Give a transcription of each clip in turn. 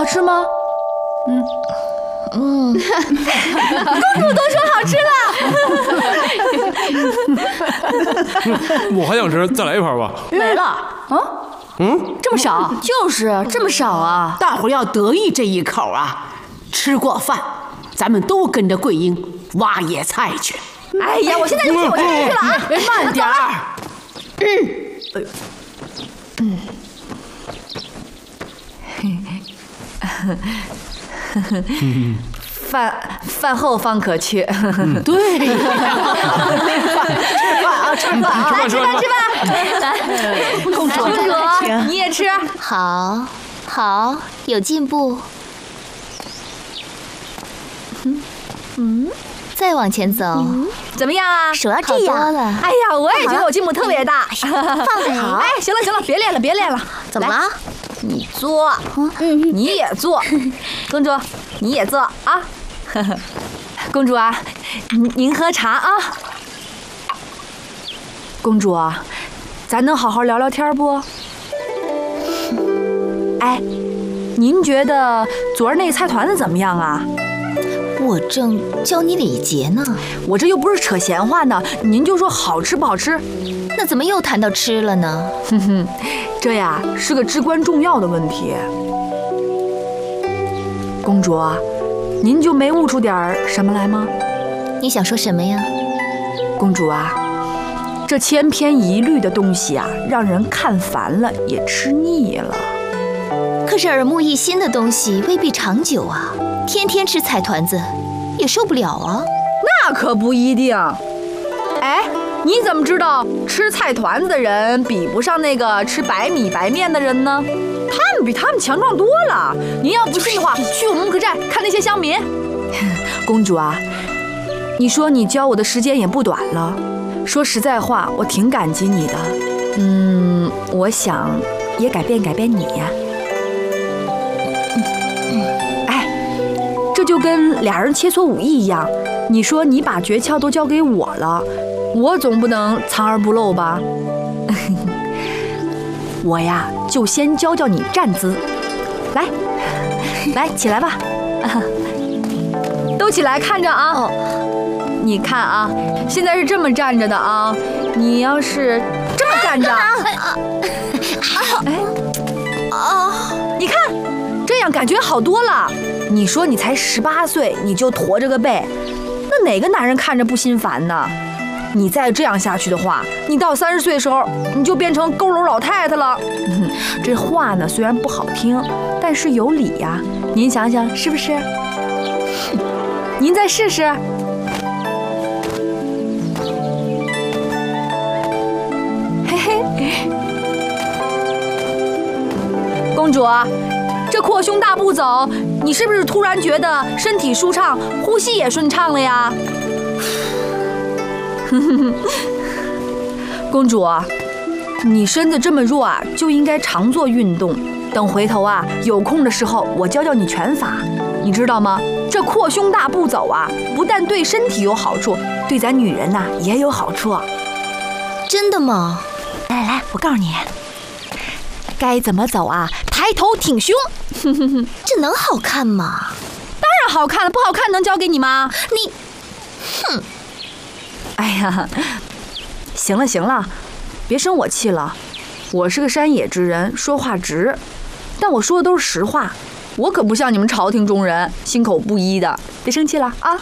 好吃吗？公主都说好吃了。 我还想吃，再来一盘吧。 没了啊？这么少？就是这么少啊！ 大伙儿要得意这一口啊！吃过饭，咱们都跟着桂英挖野菜去。 哎呀，我现在就去，我现在就去了啊！ 慢点儿。 饭后方可去。 对， 吃饭啊！吃饭！来，公主，你也吃。 好，有进步。再往前走， 怎么样啊？ 手要这样了。 哎呀，我也觉得我进步特别大。 放得好。 哎，行了，别练了。 怎么了？ 你坐，你也坐，公主你也坐啊。公主啊，您喝茶啊。公主啊，咱能好好聊聊天不？哎，您觉得昨儿那菜团子怎么样啊？ 我正教你礼节呢。 我这又不是扯闲话呢，您就说好吃不好吃？ 那怎么又谈到吃了呢？ 这呀是个至关重要的问题。公主，您就没悟出点什么来吗？ 你想说什么呀？ 公主啊，这千篇一律的东西啊，让人看烦了，也吃腻了。 可是耳目一新的东西未必长久啊，天天吃菜团子也受不了啊。 那可不一定。哎，你怎么知道吃菜团子的人比不上那个吃白米白面的人呢？他们比他们强壮多了。您要不信的话，去我们木克寨看那些乡民。公主啊，你说你教我的时间也不短了，说实在话，我挺感激你的。我想也改变你呀。哎，这就跟俩人切磋武艺一样，你说你把诀窍都教给我了，我总不能藏而不露吧？我呀，就先教你站姿。来，起来吧，都起来，看着啊。你看啊，现在是这么站着的啊，你要是这么站着，你看，这样感觉好多了。你说你才18岁，你就驼着个背，那哪个男人看着不心烦呢？你再这样下去的话，你到30岁的时候，你就变成佝偻老太太了。这话呢虽然不好听，但是有理呀。您想想是不是？您再试试。嘿嘿，公主，这阔胸大步走，你是不是突然觉得身体舒畅，呼吸也顺畅了呀？公主，你身子这么弱啊，就应该常做运动。等回头啊，有空的时候我教你拳法，你知道吗？这阔胸大步走啊，不但对身体有好处，对咱女人呐也有好处。 真的吗？ 来，我告诉你，该怎么走啊？抬头挺胸。 这能好看吗？ 当然好看了，不好看能教给你吗？ 你， 哎呀，行了，别生我气了。我是个山野之人，说话直，但我说的都是实话。我可不像你们朝廷中人，心口不一的。别生气了啊！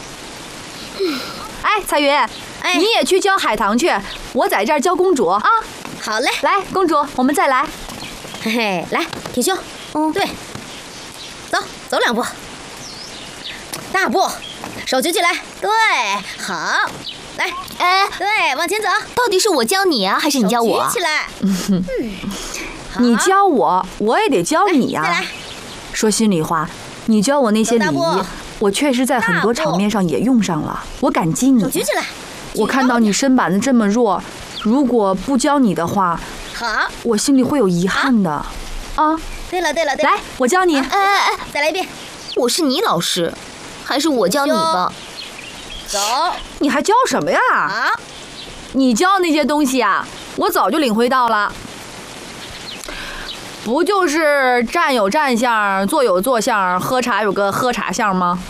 哎，彩云，你也去教海棠去，我在这儿教公主啊。 好嘞， 来，公主，我们再来。 嘿嘿，来，挺胸。对，走2步，大步，手举起来。对，好，来，对，往前走。到底是我教你啊，还是你教我？举起来。 你教我，我也得教你呀。 再来。 说心里话，你教我那些礼仪，我确实在很多场面上也用上了，我感激你。 手举起来。 我看到你身板子这么弱，如果不教你的话， 好， 我心里会有遗憾的。啊， 对了， 来，我教你。 再来一遍。我是你老师，还是我教你吧？走。 你还教什么呀？ 好。 你教那些东西啊，我早就领会到了。 不就是站有站相，坐有坐相，喝茶有个喝茶相吗？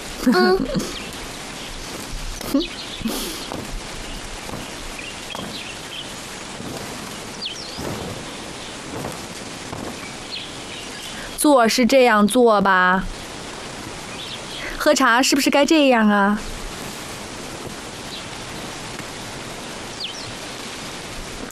做是这样做吧，喝茶是不是该这样啊？